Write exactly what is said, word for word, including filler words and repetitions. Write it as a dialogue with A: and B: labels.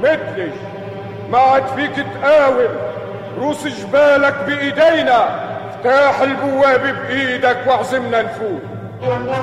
A: مثلي، ما عاد فيك تقاوم. روس جبالك بإيدينا، افتح البوابة بإيدك واعزمنا نفوت.